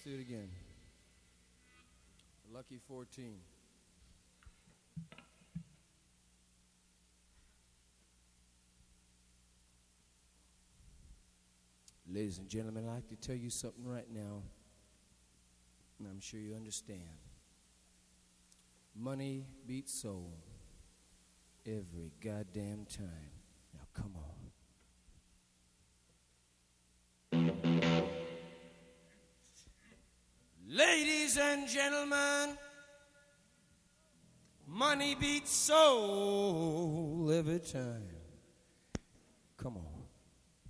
do it again. Lucky 14. Ladies and gentlemen, I'd like to tell you something right now, and I'm sure you understand. Money beats soul every goddamn time. Now come on. Ladies and gentlemen, money beats soul every time.